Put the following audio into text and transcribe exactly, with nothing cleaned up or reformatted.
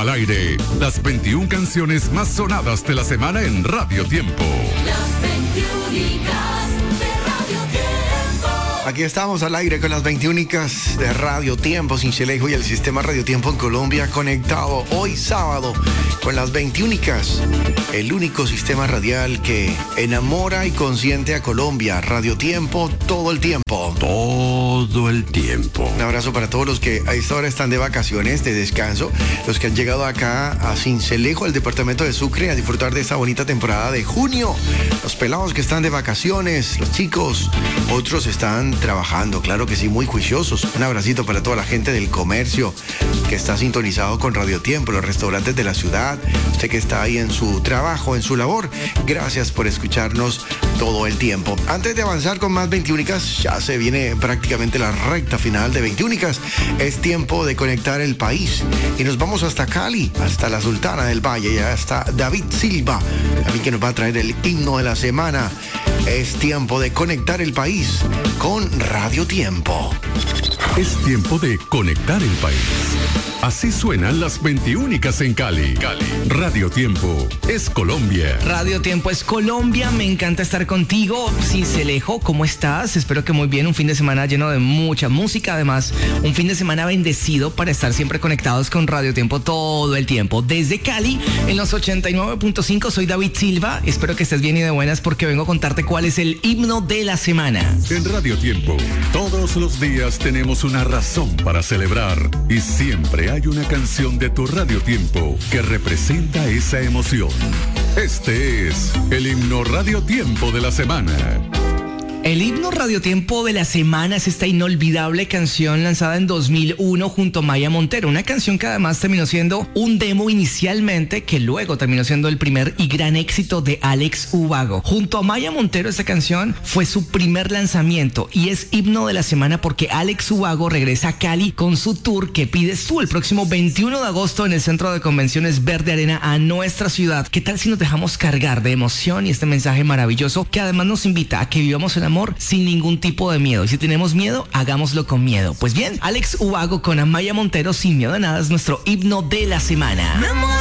Al aire, las veintiuna canciones más sonadas de la semana en Radio Tiempo. Las veintiúnicas de Radio Tiempo. Aquí estamos al aire con las veintiúnicas de Radio Tiempo, Sincelejo y el sistema Radio Tiempo en Colombia conectado hoy sábado con las veintiúnicas, el único sistema radial que enamora y consiente a Colombia. Radio Tiempo todo el tiempo. Todo el tiempo. Un abrazo para todos los que a esta hora están de vacaciones, de descanso, los que han llegado acá a Sincelejo, al departamento de Sucre, a disfrutar de esta bonita temporada de junio. Los pelados que están de vacaciones, los chicos, otros están trabajando, claro que sí, muy juiciosos. Un abracito para toda la gente del comercio que está sintonizado con Radio Tiempo, los restaurantes de la ciudad, usted que está ahí en su trabajo, en su labor. Gracias por escucharnos todo el tiempo. Antes de avanzar con más veintiúnicas, ya se viene prácticamente la recta final de veintiúnicas. Es tiempo de conectar el país y nos vamos hasta Cali, hasta la Sultana del Valle, y hasta David Silva, David que nos va a traer el himno de la semana. Es tiempo de conectar el país con Radio Tiempo. Es tiempo de conectar el país. Así suenan las veintiúnicas en Cali. Cali. Radio Tiempo es Colombia. Radio Tiempo es Colombia. Me encanta estar contigo. Sincelejo, ¿cómo estás? Espero que muy bien. Un fin de semana lleno de mucha música. Además, un fin de semana bendecido para estar siempre conectados con Radio Tiempo todo el tiempo. Desde Cali, en los ochenta y nueve punto cinco, soy David Silva. Espero que estés bien y de buenas porque vengo a contarte cuál es el himno de la semana. En Radio Tiempo, todos los días tenemos una razón para celebrar y siempre hay una canción de tu Radio Tiempo que representa esa emoción. Este es el himno Radio Tiempo de la semana. El himno Radio Tiempo de la semana es esta inolvidable canción lanzada en dos mil uno junto a Maya Montero. Una canción que además terminó siendo un demo inicialmente, que luego terminó siendo el primer y gran éxito de Alex Ubago. Junto a Maya Montero, esta canción fue su primer lanzamiento y es himno de la semana porque Alex Ubago regresa a Cali con su tour que pides tú el próximo veintiuno de agosto en el Centro de Convenciones Verde Arena a nuestra ciudad. ¿Qué tal si nos dejamos cargar de emoción y este mensaje maravilloso que además nos invita a que vivamos el amor sin ningún tipo de miedo? Y si tenemos miedo, hagámoslo con miedo. Pues bien, Alex Ubago con Amaya Montero, Sin Miedo de Nada, es nuestro himno de la semana.